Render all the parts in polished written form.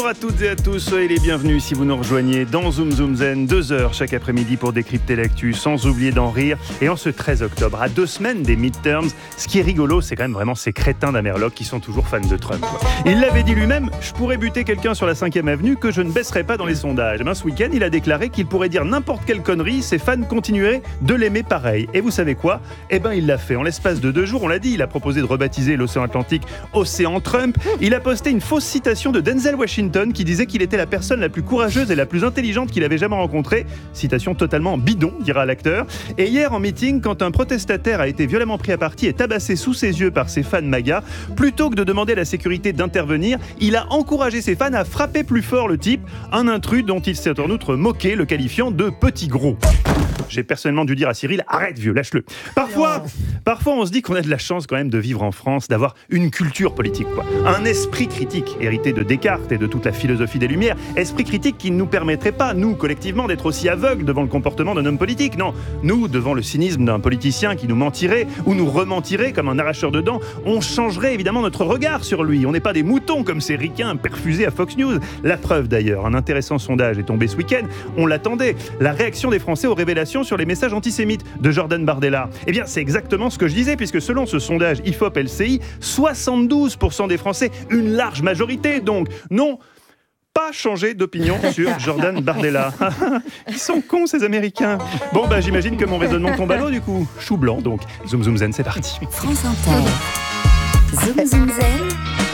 Bonjour à toutes et à tous, soyez les bienvenus si vous nous rejoignez dans Zoom Zoom Zen, 2 heures chaque après-midi pour décrypter l'actu, sans oublier d'en rire. Et en ce 13 octobre, à 2 semaines des midterms, ce qui est rigolo, c'est quand même vraiment ces crétins d'Amerloc qui sont toujours fans de Trump. Il l'avait dit lui-même, je pourrais buter quelqu'un sur la 5e avenue que je ne baisserai pas dans les sondages. Ce week-end, il a déclaré qu'il pourrait dire n'importe quelle connerie, ses fans continueraient de l'aimer pareil. Et vous savez quoi ? Il l'a fait. En l'espace de 2 jours, on l'a dit, il a proposé de rebaptiser l'océan Atlantique Océan Trump. Il a posté une fausse citation de Denzel Washington qui disait qu'il était la personne la plus courageuse et la plus intelligente qu'il avait jamais rencontrée. Citation totalement bidon, dira l'acteur. Et hier en meeting, quand un protestataire a été violemment pris à partie et tabassé sous ses yeux par ses fans MAGA, plutôt que de demander à la sécurité d'intervenir, il a encouragé ses fans à frapper plus fort le type, un intrus dont il s'est en outre moqué, le qualifiant de petit gros. J'ai personnellement dû dire à Cyril, arrête vieux, lâche-le. Parfois on se dit qu'on a de la chance quand même de vivre en France, d'avoir une culture politique, un esprit critique hérité de Descartes et de toute la philosophie des Lumières, esprit critique qui ne nous permettrait pas, nous, collectivement, d'être aussi aveugles devant le comportement d'un homme politique. Non, nous, devant le cynisme d'un politicien qui nous mentirait ou nous rementirait comme un arracheur de dents, on changerait évidemment notre regard sur lui. On n'est pas des moutons comme ces ricains perfusés à Fox News. La preuve d'ailleurs, un intéressant sondage est tombé ce week-end, on l'attendait. La réaction des Français aux révélations sur les messages antisémites de Jordan Bardella. Eh bien, c'est exactement ce que je disais, puisque selon ce sondage IFOP-LCI, 72% des Français, une large majorité donc, n'ont pas changer d'opinion sur Jordan Bardella. Ils sont cons ces Américains. Bon j'imagine que mon raisonnement tombe à l'eau du coup. Chou blanc donc. Zoom Zoom Zen, c'est parti. France Inter. Zoom Zoom Zen.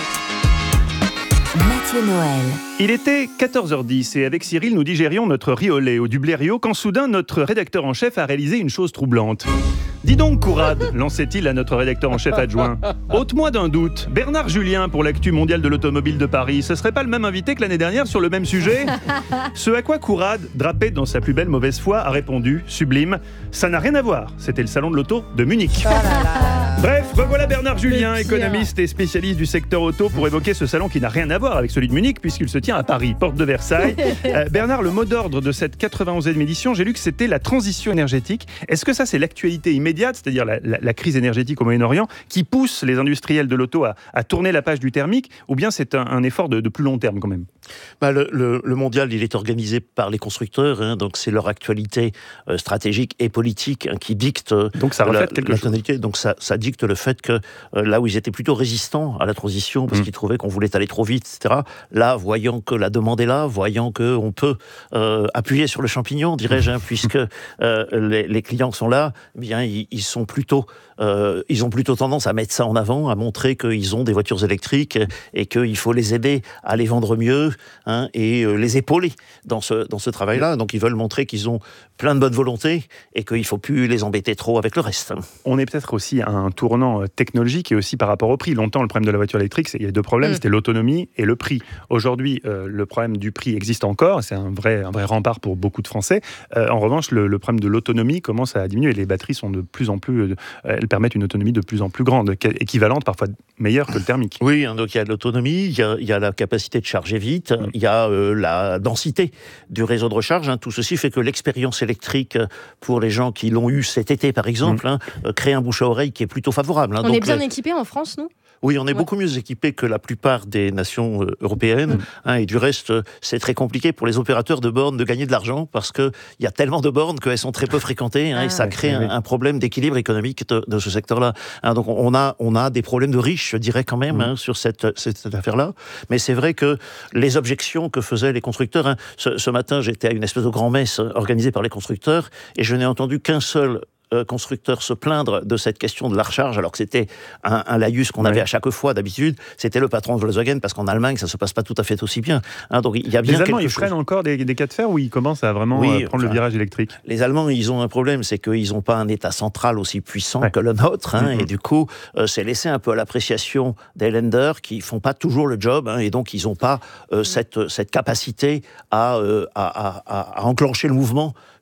Mathieu Noël. Il était 14h10 et avec Cyril, nous digérions notre riz au lait au du blaireau quand soudain notre rédacteur en chef a réalisé une chose troublante. Dis donc, Courade, lançait-il à notre rédacteur en chef adjoint. Ôte-moi d'un doute. Bernard Julien pour l'actu mondiale de l'automobile de Paris, ce serait pas le même invité que l'année dernière sur le même sujet ? Ce à quoi Courade, drapé dans sa plus belle mauvaise foi, a répondu, sublime, ça n'a rien à voir. C'était le salon de l'auto de Munich. Bref, revoilà Bernard Julien, économiste et spécialiste du secteur auto, pour évoquer ce salon qui n'a rien à voir avec celui de Munich, puisqu'il se tient à Paris, porte de Versailles. Bernard, le mot d'ordre de cette 91e édition, j'ai lu que c'était la transition énergétique. Est-ce que ça, c'est l'actualité immédiate, c'est-à-dire la crise énergétique au Moyen-Orient, qui pousse les industriels de l'auto à tourner la page du thermique, ou bien c'est un effort de plus long terme quand même ? Le mondial, il est organisé par les constructeurs, donc c'est leur actualité stratégique et politique qui dicte donc ça reflète quelque chose. Donc ça dicte le fait que là où ils étaient plutôt résistants à la transition, parce qu'ils trouvaient qu'on voulait aller trop vite, etc., là, voyant que la demande est là, voyant qu'on peut appuyer sur le champignon, dirais-je, puisque les clients sont là, eh bien, ils ont plutôt tendance à mettre ça en avant, à montrer qu'ils ont des voitures électriques et qu'il faut les aider à les vendre mieux et les épauler dans ce travail-là. Donc ils veulent montrer qu'ils ont plein de bonne volonté et qu'il ne faut plus les embêter trop avec le reste. On est peut-être aussi à un tournant technologique et aussi par rapport au prix. Longtemps, le problème de la voiture électrique, il y a 2 problèmes, c'était l'autonomie et le prix. Aujourd'hui, le problème du prix existe encore, c'est un vrai rempart pour beaucoup de Français. En revanche, le problème de l'autonomie commence à diminuer. Les batteries sont de plus en plus... elles permettent une autonomie de plus en plus grande, équivalente, parfois meilleure que le thermique. Oui, donc il y a l'autonomie, il y a la capacité de charger vite, il y a la densité du réseau de recharge. Tout ceci fait que l'expérience électrique, pour les gens qui l'ont eu cet été par exemple, crée un bouche à oreille qui est plutôt favorable. On est bien équipés en France, nous ? Oui, on est beaucoup mieux équipés que la plupart des nations européennes. Et du reste, c'est très compliqué pour les opérateurs de bornes de gagner de l'argent parce qu'il y a tellement de bornes qu'elles sont très peu fréquentées et ça crée un problème d'équilibre économique de ce secteur-là. Donc on a des problèmes de riches, je dirais quand même, sur cette affaire-là. Mais c'est vrai que les objections que faisaient les constructeurs... Ce matin, j'étais à une espèce de grand-messe organisée par les constructeurs et je n'ai entendu qu'un seul constructeurs se plaindre de cette question de la recharge, alors que c'était un laïus qu'on avait à chaque fois d'habitude, c'était le patron de Volkswagen, parce qu'en Allemagne, ça ne se passe pas tout à fait aussi bien. Donc il y a bien les Allemands, ils freinent encore des cas de fer où ils commencent à vraiment prendre le virage électrique. Les Allemands, ils ont un problème, c'est qu'ils n'ont pas un État central aussi puissant que le nôtre, et du coup, c'est laissé un peu à l'appréciation des lenders qui ne font pas toujours le job, et donc ils n'ont pas cette capacité à enclencher le mouvement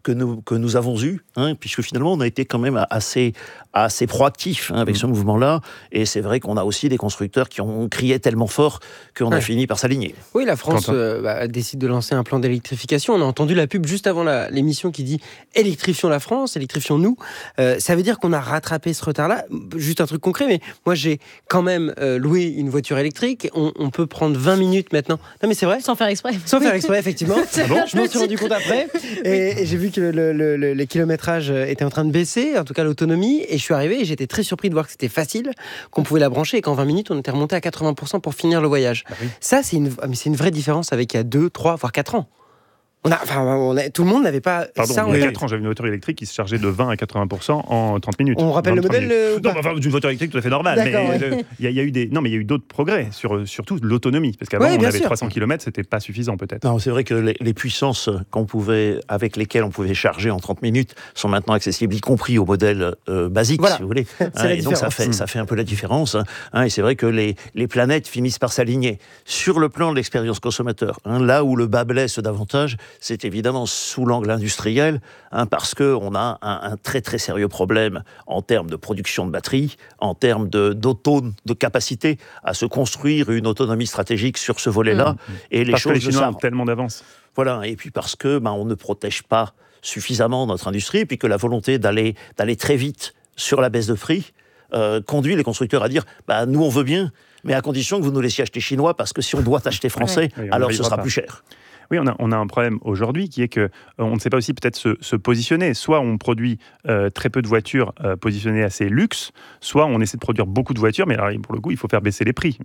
que nous avons eus, puisque finalement on a été quand même assez proactifs avec ce mouvement-là, et c'est vrai qu'on a aussi des constructeurs qui ont crié tellement fort qu'on a fini par s'aligner. Oui, la France décide de lancer un plan d'électrification. On a entendu la pub juste avant l'émission qui dit « Électrifions la France, électrifions-nous ». Ça veut dire qu'on a rattrapé ce retard-là. Juste un truc concret, mais moi j'ai quand même loué une voiture électrique. On peut prendre 20 minutes maintenant. Non mais c'est vrai. Sans faire exprès. Sans faire exprès, effectivement. Je m'en suis rendu compte après. Et j'ai vu que les kilométrages étaient en train de baisser, en tout cas l'autonomie. Et je suis arrivé et j'étais très surpris de voir que c'était facile, qu'on pouvait la brancher et qu'en 20 minutes, on était remonté à 80% pour finir le voyage. Oui. Ça, c'est une vraie différence avec il y a 2, 3, voire 4 ans. Tout le monde n'avait pas ça. Il y a 4 ans, j'avais une voiture électrique qui se chargeait de 20 à 80% en 30 minutes. On rappelle le modèle d'une voiture électrique tout à fait normale. Mais il y a eu d'autres progrès, surtout l'autonomie. Parce qu'avant, on avait 300 km, c'était pas suffisant peut-être. Non, c'est vrai que les puissances avec lesquelles on pouvait charger en 30 minutes sont maintenant accessibles, y compris au modèle basique, si vous voulez. Et donc ça fait un peu la différence. Et c'est vrai que les planètes finissent par s'aligner. Sur le plan de l'expérience consommateur, là où le bas blesse davantage, c'est évidemment sous l'angle industriel, parce qu'on a un très très sérieux problème en termes de production de batteries, en termes de capacité à se construire une autonomie stratégique sur ce volet-là. Et parce que les Chinois ont tellement d'avance. Voilà, et puis parce que on ne protège pas suffisamment notre industrie, et puis que la volonté d'aller très vite sur la baisse de prix conduit les constructeurs à dire nous on veut bien, mais à condition que vous nous laissiez acheter chinois, parce que si on doit acheter français, alors ce sera plus cher. Oui, on a un problème aujourd'hui qui est qu'on ne sait pas aussi peut-être se positionner. Soit on produit très peu de voitures positionnées assez luxe, soit on essaie de produire beaucoup de voitures, mais alors, pour le coup, il faut faire baisser les prix.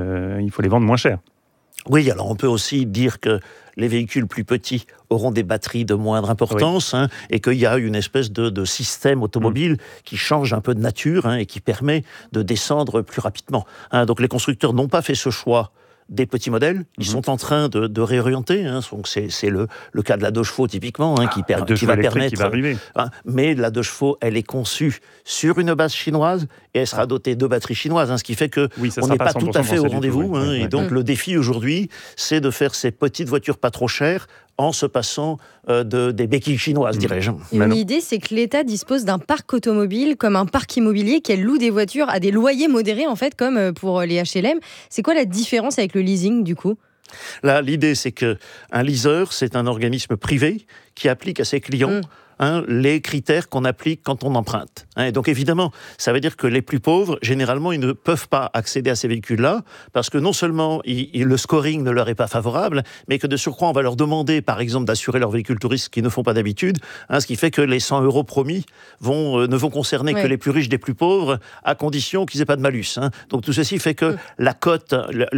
Il faut les vendre moins cher. Oui, alors on peut aussi dire que les véhicules plus petits auront des batteries de moindre importance, et qu'il y a une espèce de système automobile qui change un peu de nature et qui permet de descendre plus rapidement. Donc les constructeurs n'ont pas fait ce choix des petits modèles, ils sont en train de réorienter. Donc c'est le cas de la 2 chevaux typiquement, qui va permettre. Qui va arriver. Mais la 2 chevaux, elle est conçue sur une base chinoise et elle sera dotée de batteries chinoises, ce qui fait que on n'est pas tout à fait au rendez-vous. Et donc le défi aujourd'hui, c'est de faire ces petites voitures pas trop chères en se passant des béquilles chinoises, dirais-je. Une idée, c'est que l'État dispose d'un parc automobile comme un parc immobilier, qu'elle loue des voitures à des loyers modérés, en fait, comme pour les HLM. C'est quoi la différence avec le leasing, du coup ? Là, l'idée, c'est qu'un leaser, c'est un organisme privé qui applique à ses clients les critères qu'on applique quand on emprunte. Et donc évidemment, ça veut dire que les plus pauvres, généralement, ils ne peuvent pas accéder à ces véhicules-là, parce que non seulement le scoring ne leur est pas favorable, mais que de surcroît, on va leur demander, par exemple, d'assurer leurs véhicules touristes qu'ils ne font pas d'habitude, ce qui fait que les 100 € promis ne vont concerner que les plus riches des plus pauvres, à condition qu'ils n'aient pas de malus. Donc tout ceci fait que la cote,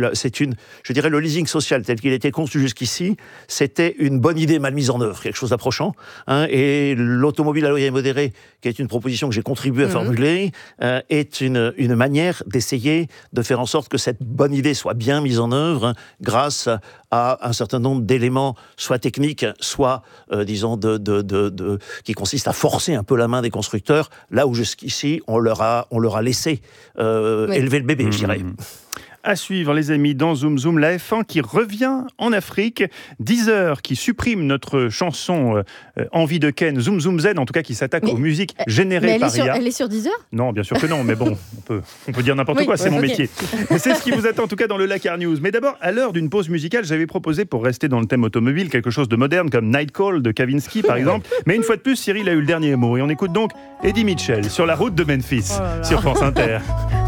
je dirais, le leasing social tel qu'il était conçu jusqu'ici, c'était une bonne idée mal mise en œuvre, quelque chose d'approchant. Et l'automobile à loyer modéré, qui est une proposition que j'ai contribué à formuler, est une manière d'essayer de faire en sorte que cette bonne idée soit bien mise en œuvre grâce à un certain nombre d'éléments, soit techniques, soit, disons, qui consistent à forcer un peu la main des constructeurs, là où jusqu'ici, on leur a laissé élever le bébé, je dirais. À suivre, les amis, dans Zoom Zoom, la F1 qui revient en Afrique, Deezer qui supprime notre chanson Envie de Ken, Zoom Zoom Zen, en tout cas qui s'attaque aux musiques générées par IA. Elle est sur Deezer ? Non, bien sûr que non, mais bon, on peut dire n'importe quoi, c'est mon métier. C'est ce qui vous attend en tout cas dans le Lakar News. Mais d'abord, à l'heure d'une pause musicale, j'avais proposé, pour rester dans le thème automobile, quelque chose de moderne comme Night Call de Kavinsky par exemple. Mais une fois de plus, Cyril a eu le dernier mot et on écoute donc Eddie Mitchell sur la route de Memphis, sur France Inter.